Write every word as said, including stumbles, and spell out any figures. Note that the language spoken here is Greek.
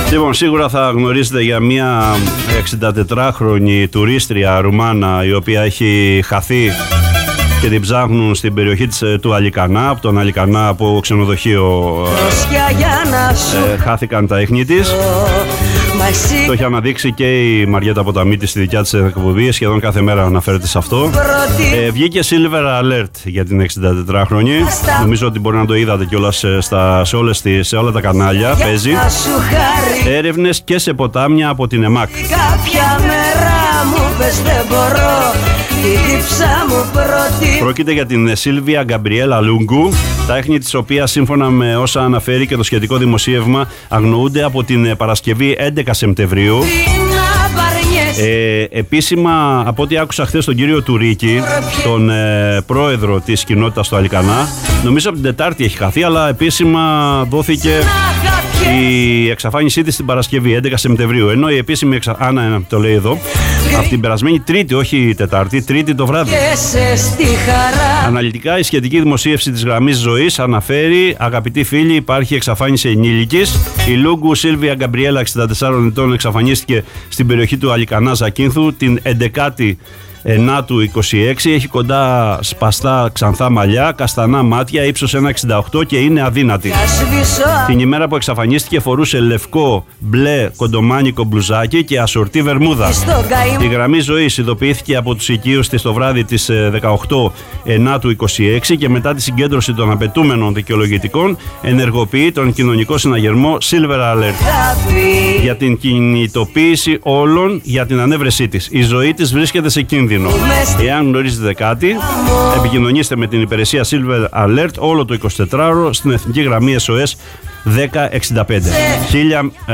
Λοιπόν, σίγουρα θα γνωρίζετε για μια εξηντατετράχρονη τουρίστρια Ρουμάνα η οποία έχει χαθεί και την ψάχνουν στην περιοχή της, του Αλικανά, από τον Αλικανά από ξενοδοχείο ε, χάθηκαν τα ίχνη της. Το έχει αναδείξει και η Μαριέτα Ποταμίτη στη δικιά της εκπομπή, σχεδόν κάθε μέρα αναφέρεται σε αυτό. Ε, βγήκε Silver Alert για την εξηντατετράχρονη. Νομίζω ότι μπορεί να το είδατε κιόλας στα, σε, όλες τις, σε όλα τα κανάλια. Παίζει έρευνες και σε ποτάμια από την ΕΜΑΚ. Κάποια μέρα μου πες δεν μπορώ. Πρόκειται για την Σίλβια Γκαμπριέλα Λούγκου, τα ίχνη της οποίας σύμφωνα με όσα αναφέρει και το σχετικό δημοσίευμα αγνοούνται από την Παρασκευή έντεκα Σεπτεμβρίου. Ε, επίσημα, από ό,τι άκουσα χθες τον κύριο Τουρίκη, τον ε, πρόεδρο της κοινότητας του Αλικανά, νομίζω από την Τετάρτη έχει χαθεί, αλλά επίσημα δόθηκε η εξαφάνισή της την Παρασκευή έντεκα Σεπτεμβρίου, ενώ η επίσημη εξαφάνιση, Άννα το λέει εδώ, από την περασμένη Τρίτη, όχι Τετάρτη, Τρίτη το βράδυ. Αναλυτικά η σχετική δημοσίευση της Γραμμής Ζωής αναφέρει: αγαπητοί φίλοι, υπάρχει εξαφάνιση ενήλικης. Η Λούγκου Σίλβια Γκαμπριέλα, εξήντα τεσσάρων ετών, εξαφανίστηκε στην περιοχή του Αλικανά Ζακίνθου την έντεκατη ενάτου είκοσι έξι. Έχει κοντά σπαστά ξανθά μαλλιά, καστανά μάτια, ύψος ένα εξήντα οκτώ και είναι αδύνατη. Την ημέρα που εξαφανίστηκε φορούσε λευκό μπλε κοντομάνικο μπλουζάκι και ασορτή βερμούδα. Η Γραμμή Ζωής ειδοποιήθηκε από τους οικείους της το βράδυ της δεκαοκτώ ενάτου είκοσι έξι και μετά τη συγκέντρωση των απαιτούμενων δικαιολογητικών ενεργοποιεί τον κοινωνικό συναγερμό Silver Alert για την κινητοποίηση όλων για την ανέβρεσή της. Η ζωή της βρίσκεται σε κίνδυνο. Εάν γνωρίζετε κάτι, επικοινωνήστε με την υπηρεσία Silver Alert όλο το εικοσιτετράωρο στην εθνική γραμμή ες ο ες δέκα εξήντα πέντε.